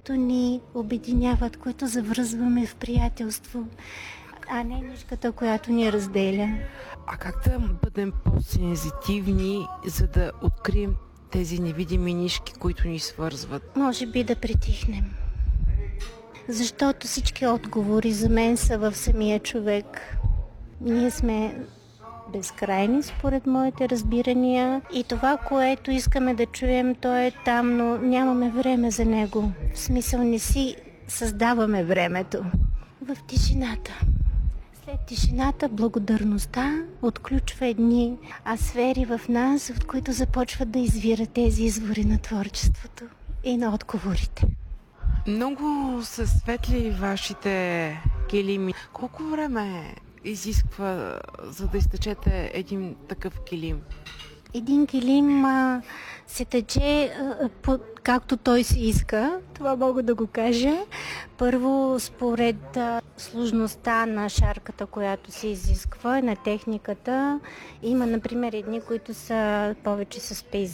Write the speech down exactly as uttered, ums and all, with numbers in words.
които ни обединяват, които завръзваме в приятелство, а не нишката, която ни разделя. А как да бъдем по-сензитивни, за да открием тези невидими нишки, които ни свързват? Може би да притихнем. Защото всички отговори за мен са в самия човек. Ние сме безкрайни, според моите разбирания. И това, което искаме да чуем, то е там, но нямаме време за него. В смисъл, не си създаваме времето. В тишината. След тишината, благодарността отключва едни сфери в нас, от които започват да извират тези извори на творчеството и на отговорите. Много са светли вашите килими. Колко време изисква, за да изтечете един такъв килим? Един килим а, се тече а, по, както той се иска, това мога да го кажа. Първо, според а, сложността на шарката, която се изисква, на техниката. Има, например, едни, които са повече с пейзажи.